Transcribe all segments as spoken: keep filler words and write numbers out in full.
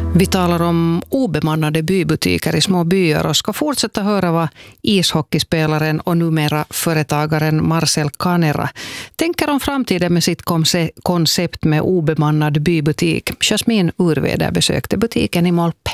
Vi talar om obemannade bybutiker i små byar och ska fortsätta höra vad ishockeyspelaren och numera företagaren Marcel Kanera tänker om framtiden med sitt koncept med obemannad bybutik. Jasmin Urveder besökte butiken i Molpe.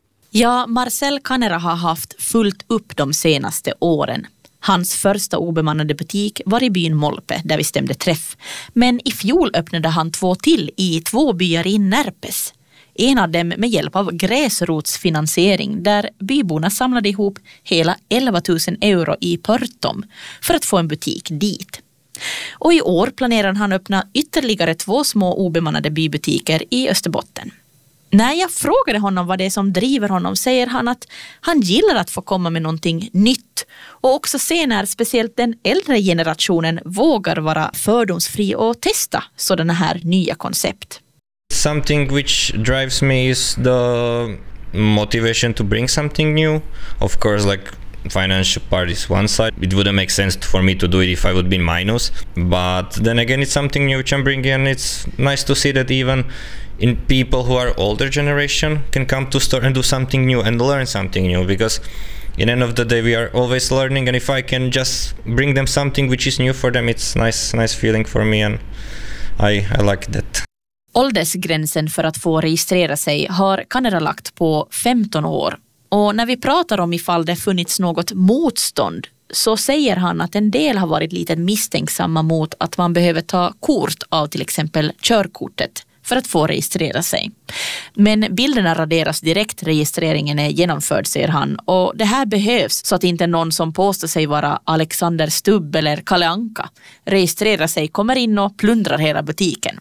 Ja, Marcel Kanera har haft fullt upp de senaste åren. Hans första obemannade butik var i byn Molpe där vi stämde träff. Men i fjol öppnade han två till i två byar i Närpes. En av dem med hjälp av gräsrotsfinansiering där byborna samlade ihop hela elva tusen euro i Pörtom för att få en butik dit. Och i år planerar han öppna ytterligare två små obemannade bybutiker i Österbotten. När jag frågade honom vad det är som driver honom säger han att han gillar att få komma med någonting nytt och också se när speciellt den äldre generationen vågar vara fördomsfri och testa sådana här nya koncept. Something which drives me is the motivation to bring something new. Of course, like financial part is one side. It wouldn't make sense for me to do it if I would be in minus. But then again, it's something new which I'm bringing, and it's nice to see that even in people who are older generation can come to store and do something new and learn something new, because in the end of the day we are always learning, and if I can just bring them something which is new for them, it's nice nice feeling for me, and I, I like that. Åldersgränsen för att få registrera sig har Kanera lagt på femton år. Och när vi pratar om ifall det funnits något motstånd så säger han att en del har varit lite misstänksamma mot att man behöver ta kort av till exempel körkortet för att få registrera sig. Men bilderna raderas direkt registreringen är genomförd, säger han. Och det här behövs så att inte någon som påstår sig vara Alexander Stubb eller Kalle Anka registrerar sig, kommer in och plundrar hela butiken.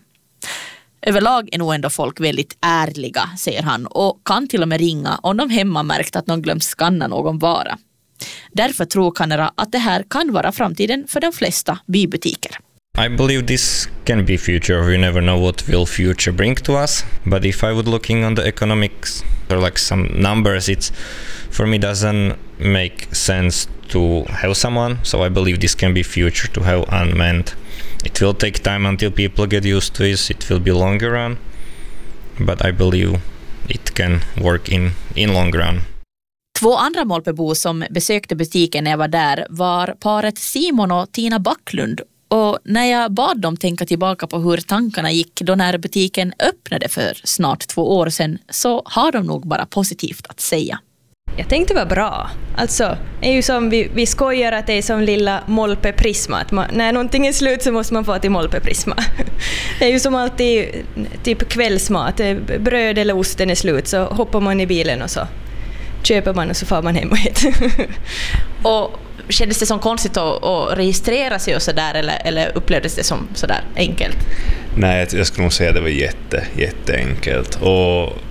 Överlag är nog ändå folk väldigt ärliga, säger han, och kan till och med ringa om de hemma märkt att någon glömt skanna någon vara. Därför tror Kanera att det här kan vara framtiden för de flesta bybutiker. I believe this can be future. We never know what will future bring to us. But if I would looking on the economics or like some numbers, it's for me doesn't make sense to have someone. So I believe this can be future to have unmanned. It will take time until people get used to this. It will be longer run, but I believe it can work in in long run. Två andra Molpebor som besökte butiken när jag var där var paret Simon och Tina Backlund. Och när jag bad dem tänka tillbaka på hur tankarna gick då när butiken öppnade för snart två år sedan, så har de nog bara positivt att säga. Jag tänkte det var bra. Alltså, det är ju som vi, vi skojar att det är som lilla Molpe Prisma. Att man, när någonting är slut så måste man få till Molpe Prisma. Det är ju som alltid typ kvällsmat. Bröd eller osten är slut så hoppar man i bilen och så köper man och så får man hem och äter. Och kändes det som konstigt att, att registrera sig och sådär, eller, eller upplevdes det som sådär enkelt? Nej, jag skulle nog säga att det var jätte, jätteenkelt. Och